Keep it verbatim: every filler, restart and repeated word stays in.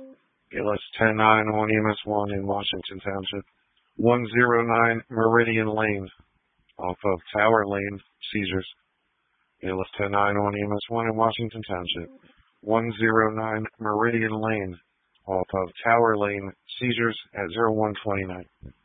A L S ten nine on E M S one in Washington Township. one oh nine Meridian Lane off of Tower Lane, seizures. A L S ten nine on E M S one in Washington Township. one oh nine Meridian Lane off of Tower Lane, seizures at zero one two nine.